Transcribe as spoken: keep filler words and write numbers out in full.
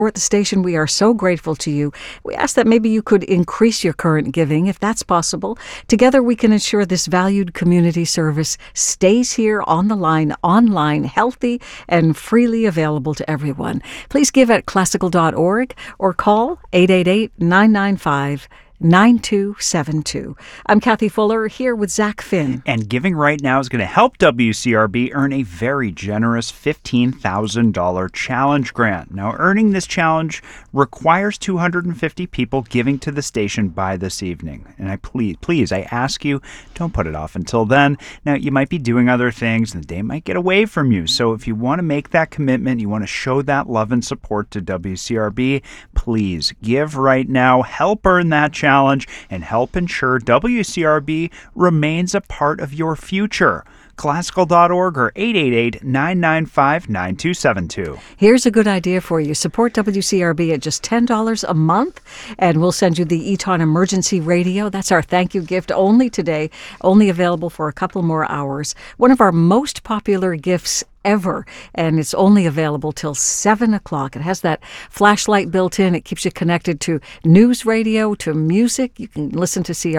at the station, we are so grateful to you. We ask that maybe you could increase your current giving, if that's possible. Together, we can ensure this valued community service stays here on the line, online, healthy, and freely available to everyone. Please give at classical dot org or call eight eight eight, nine nine five, nine two seven two. I'm Kathy Fuller here with Zach Finn. And giving right now is going to help W C R B earn a very generous fifteen thousand dollars challenge grant. Now, earning this challenge requires two hundred fifty people giving to the station by this evening. And I please, please, I ask you, don't put it off until then. Now, you might be doing other things and the day might get away from you. So if you want to make that commitment, you want to show that love and support to W C R B, please give right now. Help earn that challenge. Challenge and help ensure W C R B remains a part of your future. classical dot org or eight eight eight, nine nine five, nine two seven two. Here's a good idea for you. Support W C R B at just ten dollars a month, and we'll send you the Eton Emergency Radio. That's our thank you gift only today, only available for a couple more hours. One of our most popular gifts ever, and it's only available till seven o'clock. It has that flashlight built in. It keeps you connected to news radio, to music. You can listen to C R